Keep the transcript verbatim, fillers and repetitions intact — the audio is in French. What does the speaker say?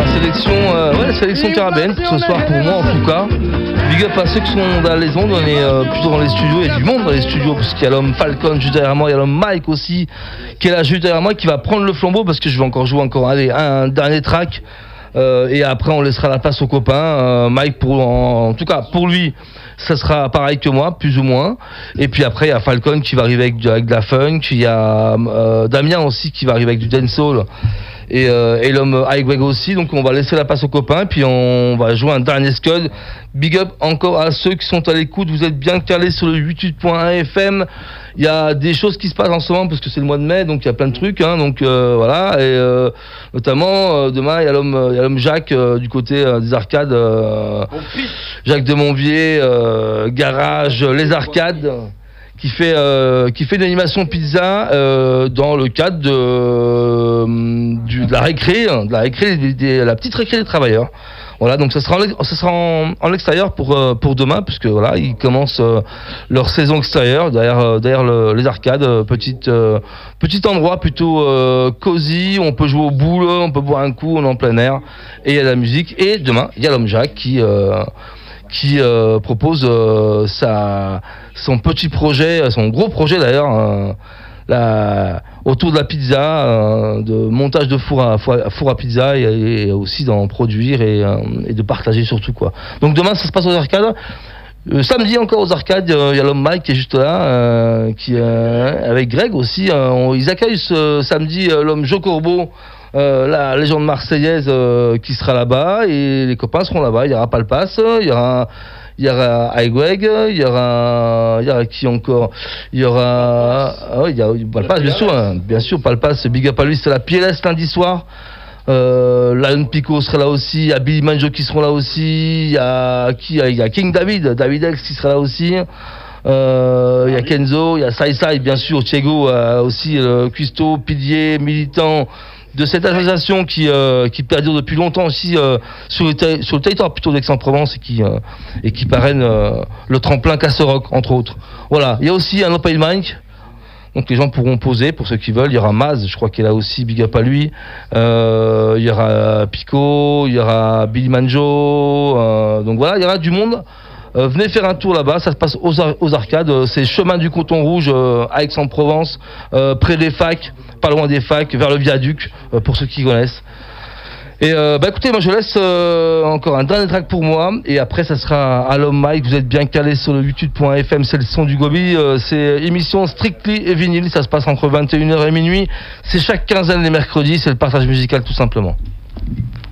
sélection, euh, ouais, la sélection carabène pour ce soir, pour moi en tout cas. Big up à ceux qui sont dans les ondes, on est euh, plutôt dans les studios, il y a du monde dans les studios, parce qu'il y a l'homme Falcon juste derrière moi, il y a l'homme Mike aussi, qui est là juste derrière moi, qui va prendre le flambeau, parce que je vais encore jouer encore allez, un, un dernier track, euh, et après on laissera la place aux copains. Euh, Mike, pour, en, en tout cas pour lui, ça sera pareil que moi, plus ou moins. Et puis après, il y a Falcon qui va arriver avec, avec de la funk, il y a euh, Damien aussi qui va arriver avec du dancehall. Et, euh, et l'homme Highway aussi, donc on va laisser la place aux copains, puis on va jouer un dernier scud. Big up encore à ceux qui sont à l'écoute, vous êtes bien calés sur le huit point un F M. Il y a des choses qui se passent en ce moment parce que c'est le mois de mai, donc il y a plein de trucs, hein, donc euh, voilà. Et euh, notamment euh, demain il y a l'homme, il y a l'homme Jacques euh, du côté euh, des arcades, euh, Jacques de Monvier, euh, garage, les arcades. Qui fait euh, qui fait une animation pizza euh, dans le cadre de, euh, du, de la récré, de la récré, des, des, la petite récré des travailleurs. Voilà, donc ça sera en, ça sera en, en extérieur pour euh, pour demain, puisque voilà, ils commencent euh, leur saison extérieure derrière euh, derrière le, les arcades, euh, petite euh, petit endroit plutôt euh, cosy, où on peut jouer au boule, on peut boire un coup, on est en plein air, et il y a de la musique. Et demain, il y a l'homme Jacques qui euh, qui euh, propose euh, sa, son petit projet, son gros projet d'ailleurs, euh, la, autour de la pizza, euh, de montage de four à, four à pizza et, et aussi d'en produire et, euh, et de partager surtout quoi. Donc demain ça se passe aux arcades. Euh, samedi encore aux arcades, il euh, y a l'homme Mike qui est juste là, euh, qui, euh, avec Greg aussi. Euh, on, ils accueillent ce samedi euh, l'homme Joe Corbeau. Euh, la légende marseillaise euh, qui sera là-bas et les copains seront là-bas. Il y aura Palpas, il y aura il y aura Highweg, il y aura il y aura qui encore, il y aura ah oui, il y a Palpas bien sûr, hein, bien sûr Palpas, big up à lui, c'est la P L S lundi soir. Euh, Lion Pico sera là aussi, il y a Billy Manjo qui seront là aussi, il y a qui il y a King David, David X qui sera là aussi. Euh, il y a Kenzo, il y a Sai Sai bien sûr, Thiago euh, aussi, euh, Cuisto, pilier, militant de cette association qui euh, qui perdure depuis longtemps aussi euh, sur le ter- sur le territoire plutôt d'Aix-en-Provence et qui euh, et qui parraine euh, le tremplin Casserock entre autres. Voilà, il y a aussi un open mic. Donc les gens pourront poser pour ceux qui veulent. Il y aura Maz, je crois qu'il est là aussi, big up à lui. Euh, il y aura Pico, il y aura Billy Manjo. Euh, donc voilà, il y aura du monde. Euh, venez faire un tour là-bas, ça se passe aux, ar- aux arcades, euh, c'est chemin du Coton Rouge euh, à Aix-en-Provence, euh, près des facs, pas loin des facs, vers le viaduc, euh, pour ceux qui connaissent. Et euh, bah écoutez, moi je laisse euh, encore un dernier track pour moi, et après ça sera à l'homme Mike. Vous êtes bien calés sur le huit point F M, c'est le son du Gobi, euh, c'est émission Strictly et vinyle, ça se passe entre vingt et une heures et minuit, c'est chaque quinzaine les mercredis, c'est le partage musical tout simplement.